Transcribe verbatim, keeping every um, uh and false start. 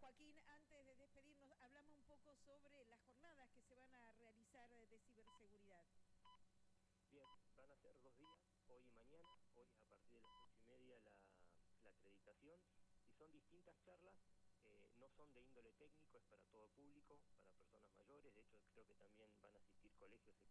Joaquín, antes de despedirnos, hablamos un poco sobre las jornadas que se van a realizar de ciberseguridad. Bien, van a ser dos días, hoy y mañana. Hoy a partir de las ocho y media la, la acreditación, y son distintas charlas, eh, no son de índole técnico, es para todo público, para personas mayores. De hecho creo que también van a asistir colegios